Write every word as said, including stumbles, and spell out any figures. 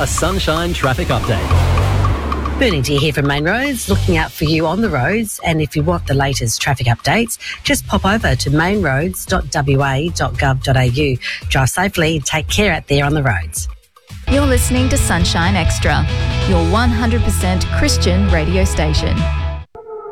A Sunshine traffic update. Burning to hear from Main Roads, looking out for you on the roads. And if you want the latest traffic updates, just pop over to mainroads dot w a dot gov dot a u. Drive safely and take care out there on the roads. You're listening to Sunshine Extra, your one hundred percent Christian radio station.